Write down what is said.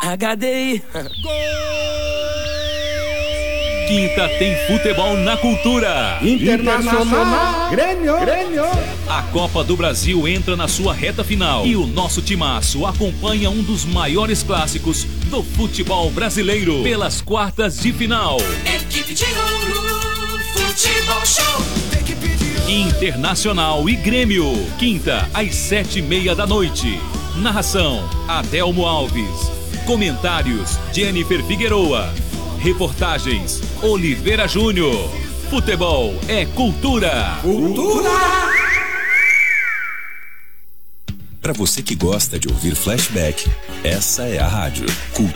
HDI. Quinta tem futebol na cultura. Internacional, Grêmio. A Copa do Brasil entra na sua reta final e o nosso timaço acompanha um dos maiores clássicos do futebol brasileiro pelas quartas de final. Equipe de ouro, futebol show. Internacional e Grêmio, quinta às 7:30 da noite. Narração: Adelmo Alves. Comentários: Jennifer Figueroa. Reportagens: Oliveira Júnior. Futebol é cultura. Para você que gosta de ouvir flashback, essa é a rádio Cultura.